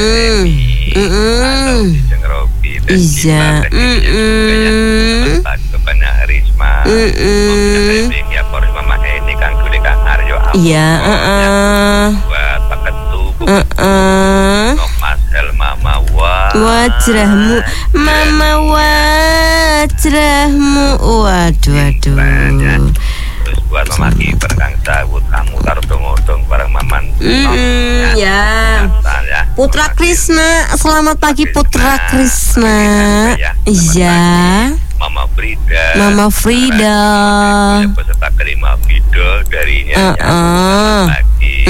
Iya. Iya. Wajrahmu, mama wajrahmu. Waduh. Terus buat Mama Kiper kang sawut kamu taruh dong bareng Maman. Ya. Putra Krisna, selamat pagi Putra Krisna. Iya. Mama Frida. Mama Frida. Peserta kelima video darinya. Pagi.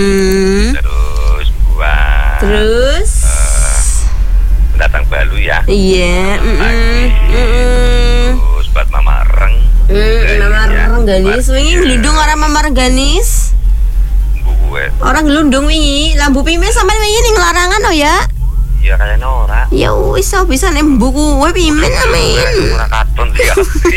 Terus datang Balu ya. Iya. Terus buat Mama Reng. Mama Rengganis wingi nglundung ora Mama Rengganis. Orang nglundung wingi, lampu pime sampean wingi ning larangan oh ya. Ya kayaknya ora. Ya wis bisa nembu kuwe pimen amin. Ora katon sih.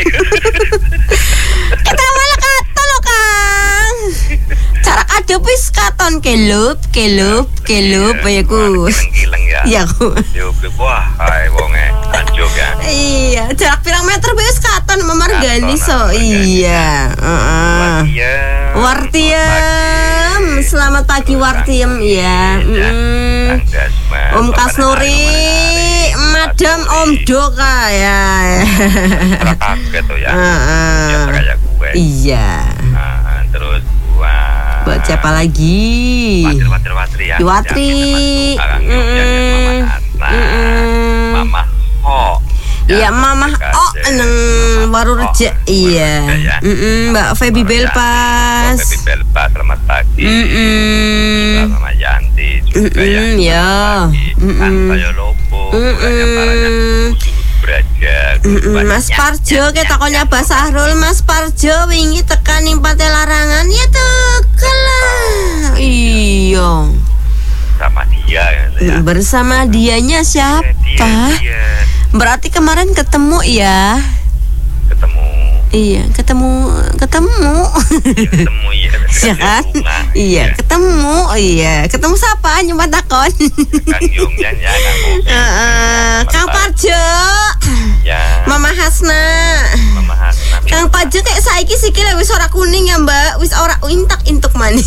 Kita malah katon lho Kang. Cara adep wis katon kelup ya ku. Kileng ya. Iya ku. Yo wah, hai wonge anjog ya. Iya, jarak pirang meter wis katon Mama Rengganis so. Iya, Wartiem. Selamat pagi Wartiem ya. Om Kasnuri, Madam Om Doka ya. Kaget tuh ya. Kayak gue. Iya. Terus buat siapa lagi? Watri ya. Watri. Mama Ho. Iya, Mama neng baru reje. Iya. Mbak Feby Belpas. Feby Belpas, selamat pagi. Mama Yanti juga ya. Saya Lopo. Mas Parjo ketakonya Mbak Sahrul. Mas Parjo wingi tekan ning Pantai Larangan ya tekan lah. Iya. Sama dia ya. Bersama dianya siapa? Berarti kemarin ketemu ya? Iya, ketemu. Iya kan? Iya, ketemu. Iya, ketemu siapa? Nyumpa takon. Kang Yongyan ya, Kang Parjo. Ya. Mama Hasna. Kang Parjo kayak saiki sikile wis ora kuning ya, Mbak. Wis ora intak-intuk maning.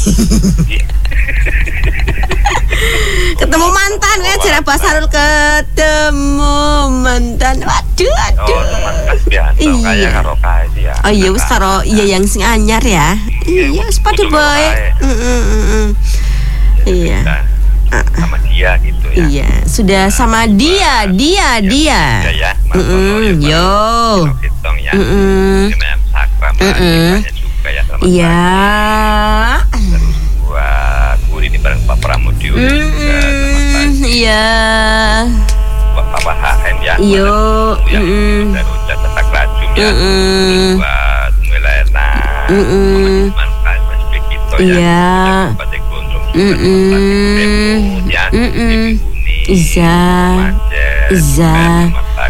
Ketemu mantan ya, Jera Basarul ketemu mantan. Waduh. Iya. Oh iya wis karo iya yang sing anyar ya. Iya wis padha bae. Iya. Sama dia gitu ya. Iya, sudah sama dia. Ya. Yo. Iya. Terus buat Guri di bareng Pak Pramudio juga. Iya. Buat Papa HM ya. Yo. Terus Tetak Rajum ya. Buat Melena. Teman-teman Mas Bekito ya. Iya. Pada Gondrong. Iza.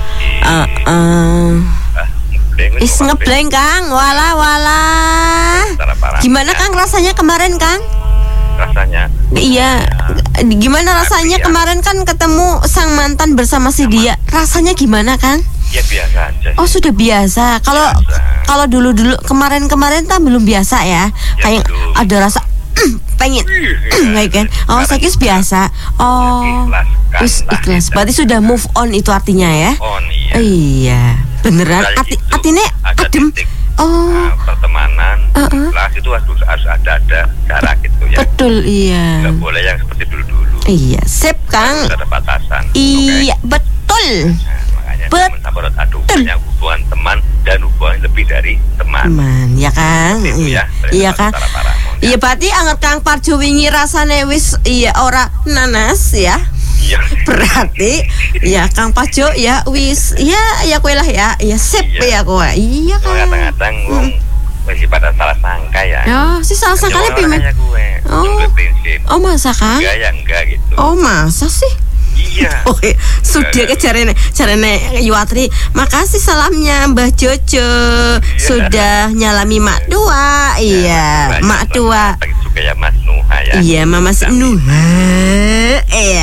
Is ngebleng Kang. Wala. Gimana Kang rasanya kemarin Kang? Rasanya? Iya. Gimana rasanya kemarin kan ketemu sang mantan bersama si dia? Rasanya gimana Kang? Ya biasa aja. Oh sudah biasa. Kalau dulu kemarin kan belum biasa ya. Kayak ada rasa pengen kayak kan. Oh saya kira biasa. Oh ikhlas. Berarti sudah move on itu artinya ya? Iya. Beneran. Artinya adem. Oh. Pertemanan. Kelas itu harus ada jarak gitu ya. Betul iya. Nggak boleh yang seperti dulu. Iya. Sip Kang. Harus ada batasan. Iya betul. Betul. Punya hubungan teman dan hubungan lebih dari teman. Ya Kang. Iya Kang. Iya berarti anget Kang Parjo wingi rasane wis iya ora nanas ya. Iya. Berarti ya Kang Parjo ya wis ya kowe lah ya. Ya sip ya kowe. Iya Kang. Kadang-kadang masih pada salah sangka ya. Oh, si salah sangkanya pimen. Oh masa Kang? Enggak gitu. Oh masa sih? Iya. Oke, sudah ke carane Yuwatri. Makasih salamnya Mbah Jojo. Sudah nyalami Mak Tua. Iya, Mak Tua. Juga ya Mas Nuha ya. Iya, Mama Nuha. Iya.